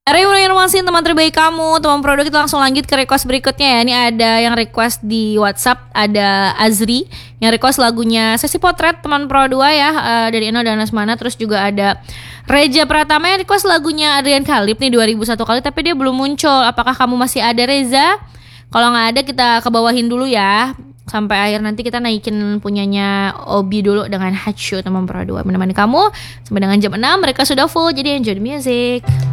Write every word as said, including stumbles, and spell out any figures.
Hari informasi teman terbaik kamu, teman produk. Kita langsung lanjut ke request berikutnya ya. Ini ada yang request di WhatsApp, ada Azri yang request lagunya Sesi Potret teman Pro dua ya, uh, dari Eno dan Asmana. Terus juga ada Reja Pratama yang request lagunya Adrian Khalib nih dua ribu satu kali, tapi dia belum muncul. Apakah kamu masih ada, Reza? Kalau nggak ada kita kebawahin dulu ya, sampai akhir nanti kita naikin punyanya Obi dulu dengan Hachu teman Pro dua. Menemani kamu sampai dengan jam enam. Mereka sudah full, jadi enjoy the music.